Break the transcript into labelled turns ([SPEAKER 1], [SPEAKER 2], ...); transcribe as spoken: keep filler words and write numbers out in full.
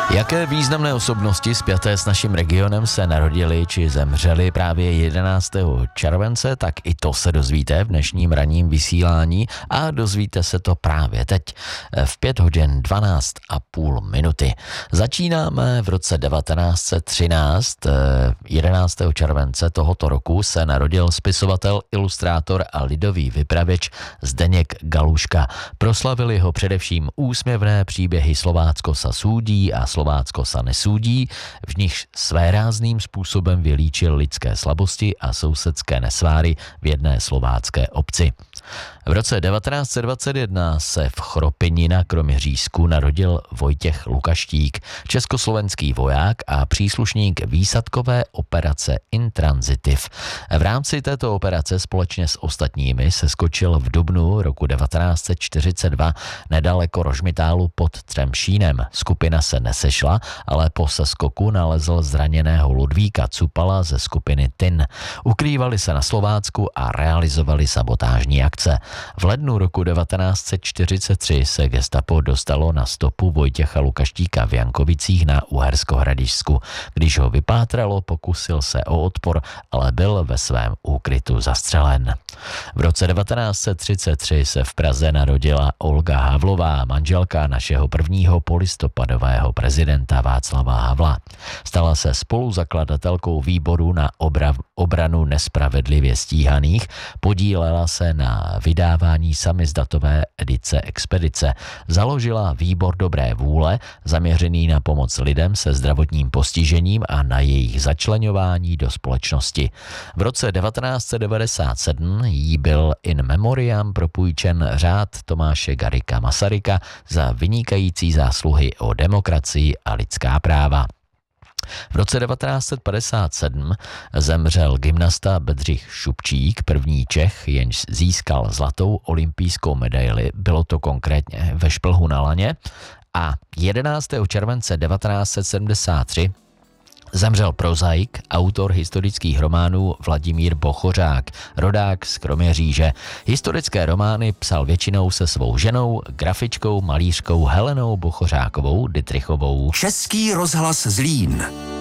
[SPEAKER 1] Jaké významné osobnosti spjaté s naším regionem se narodili či zemřeli právě jedenáctého července, tak i to se dozvíte v dnešním ranním vysílání a dozvíte se to právě teď v pět hodin dvanáct a půl minuty. Začínáme v roce devatenáct set třináct. jedenáctého července tohoto roku se narodil spisovatel, ilustrátor a lidový vypravěč Zdeněk Galuška. Proslavili ho především úsměvné příběhy Slovácko sa súdí a Slovácko sa nesúdí, v nichž svérázným způsobem vylíčil lidské slabosti a sousedské nesváry v jedné slovácké obci. V roce devatenáct set dvacet jedna se v Chropini na Kroměřížsku narodil Vojtěch Lukaštík, československý voják a příslušník výsadkové operace Intransitiv. V rámci této operace společně s ostatními se skočil v dubnu roku devatenáct set čtyřicet dva nedaleko Rožmitálu pod Třemšínem. Skupina se nesešla, ale po seskoku nalezl zraněného Ludvíka Cupala ze skupiny T I N. Ukrývali se na Slovácku a realizovali sabotážní akce. V lednu roku devatenáct set čtyřicet tři se gestapo dostalo na stopu Vojtěcha Lukaštíka v Jankovicích na Uhersko-Hradišťsku. Když ho vypátralo, pokusil se o odpor, ale byl ve svém úkrytu zastřelen. V roce devatenáct set třicet tři se v Praze narodila Olga Havlová, manželka našeho prvního polistopadového prezidenta Václava Havla. Stala se spoluzakladatelkou výboru na obra, obranu nespravedlivě stíhaných, podílela se na vydávání samizdatové edice Expedice. Založila výbor dobré vůle, zaměřený na pomoc lidem se zdravotním postižením a na jejich začleňování do společnosti. V roce devatenáct set devadesát sedm jí byl in memoriam propůjčen řád Tomáše Garrigua Masaryka za vynikající zásluhy o demokracii a lidská práva. V roce devatenáct set padesát sedm zemřel gymnasta Bedřich Šupčík, první Čech, jenž získal zlatou olympijskou medaili, bylo to konkrétně ve Šplhu na Laně, a jedenáctého července devatenáct set sedmdesát tři zemřel prozaik, autor historických románů Vladimír Bochořák, rodák z Kroměříže. Historické romány psal většinou se svou ženou, grafičkou, malířkou Helenou Bochořákovou Dittrichovou.
[SPEAKER 2] Český rozhlas Zlín.